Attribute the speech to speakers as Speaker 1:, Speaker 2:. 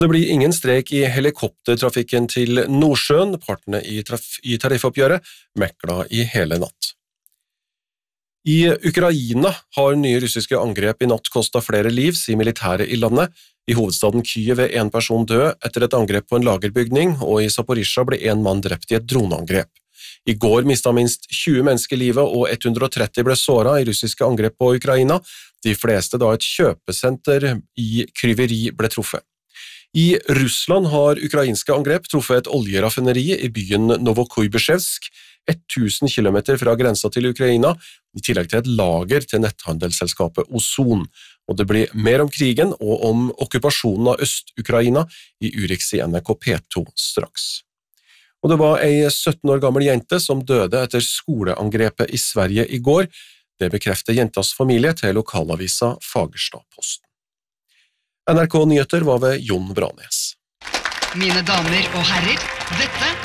Speaker 1: Det blir ingen strek i helikoptertrafikken til Nordsjøen. Partene i tariffoppgjøret mekla i hele natt. I Ukraina har nye russiske angrep i natt kostet flere liv, sier militæret i landet. I hovedstaden Kyiv er en person død etter et angrep på en lagerbygning, og i Zaporizjzja ble en mann drept i et droneangrep. I går mistet minst 20 mennesker livet, og 130 ble såret i russiske angrep på Ukraina, de fleste da et kjøpesenter i Kryveri ble truffet. I Russland har ukrainske angrep truffet et oljeraffineri i byen Novokuybysjevsk, 1000 kilometer fra grensa til Ukraina, i tillegg til et lager til netthandelsselskapet Ozon. Og det blir mer om krigen og om okkupasjonen av Øst-Ukraina i Urix i NRK P2 straks. Og det var ei 17 år gammel jente som døde etter skoleangrepet i Sverige i går. Det bekrefter jentas familie til lokalavisa Fagersta-Posten. NRK Nyheter var ved Jon Branes.
Speaker 2: Mine damer og herrer, dette